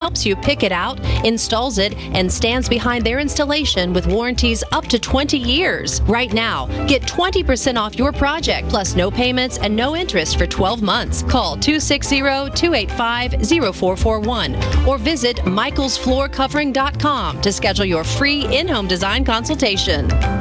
helps you pick it out, installs it, and stands behind their installation with warranties up to 20 years. Right now, get 20% off your project, plus no payments and no interest for 12 months. Call 260-285-0441 or visit michaelsfloorcovering.com to schedule your free in-home design consultation.